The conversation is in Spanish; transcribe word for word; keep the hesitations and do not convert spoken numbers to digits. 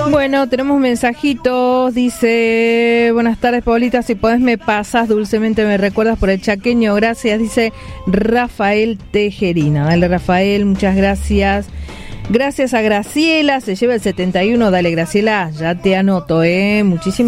Bueno, tenemos mensajitos. Dice: buenas tardes, Paulita, si podés me pasas, dulcemente me recuerdas por el chaqueño, gracias. Dice Rafael Tejerina. Dale, Rafael, muchas gracias. Gracias a Graciela, se lleva el setenta y uno. Dale, Graciela, ya te anoto, eh. Muchísimas